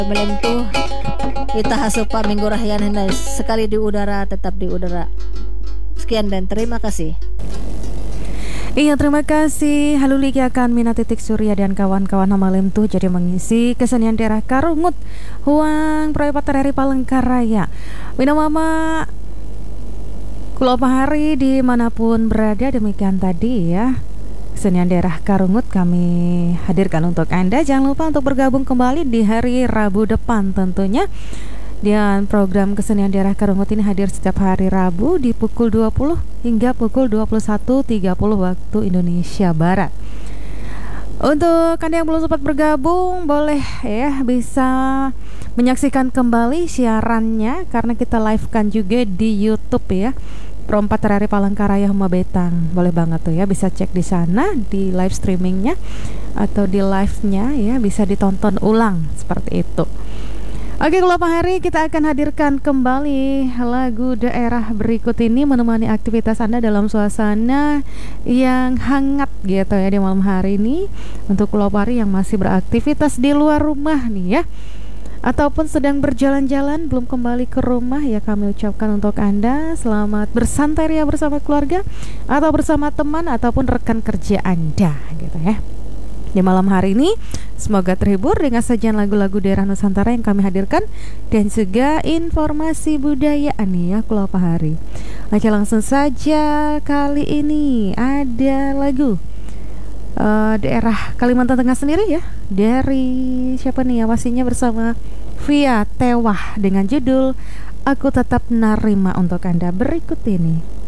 Malam tuh kita hasupa minggu rahyan hendak sekali di udara tetap di udara. Sekian dan terima kasih. Iya, terima kasih. Haluliki akan Mina Titik Surya dan kawan-kawan Malam tuh jadi mengisi kesenian daerah Karungut Huang Proyek Patareri Palangkaraya. Mina Mama Kulo Pahari dimanapun berada, demikian tadi ya kesenian daerah Karungut kami hadirkan untuk Anda. Jangan lupa untuk bergabung kembali di hari Rabu depan tentunya. Dan program kesenian daerah Karungut ini hadir setiap hari Rabu di pukul 20 hingga pukul 21.30 waktu Indonesia Barat. Untuk Anda yang belum sempat bergabung, boleh ya bisa menyaksikan kembali siarannya karena kita live-kan juga di YouTube ya. Perompat Terari Palangkaraya Huma Betang. Boleh banget tuh ya, bisa cek di sana di live streamingnya atau di live-nya ya, bisa ditonton ulang seperti itu. Oke, kalau Pak Hari kita akan hadirkan kembali lagu daerah berikut ini menemani aktivitas Anda dalam suasana yang hangat gitu ya di malam hari ini. Untuk Pulau Pari yang masih beraktivitas di luar rumah nih ya, ataupun sedang berjalan-jalan belum kembali ke rumah ya, kami ucapkan untuk Anda selamat bersantai ria bersama keluarga atau bersama teman ataupun rekan kerja Anda gitu ya. Di malam hari ini semoga terhibur dengan sajian lagu-lagu daerah Nusantara yang kami hadirkan dan juga informasi budaya nih ya Pulau Pahari. Oke, langsung saja kali ini ada lagu daerah Kalimantan Tengah sendiri ya, dari siapa nih ya, pastinya bersama Via Tewah dengan judul Aku Tetap Narima untuk Anda berikut ini.